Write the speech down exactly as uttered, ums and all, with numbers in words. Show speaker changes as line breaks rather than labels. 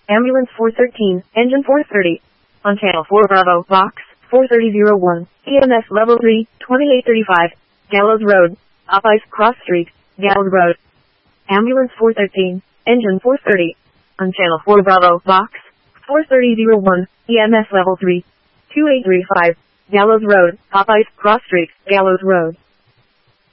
Ambulance four thirteen, engine four thirty. On channel four Bravo, box four thirty oh one, E M S level three, twenty-eight thirty-five, Gallows Road, Popeyes Cross Street, Gallows Road. Ambulance four thirteen, engine four thirty. On channel four Bravo, box four thirty oh one, E M S level three, twenty-eight thirty-five, Gallows Road, Popeyes Cross Street, Gallows Road.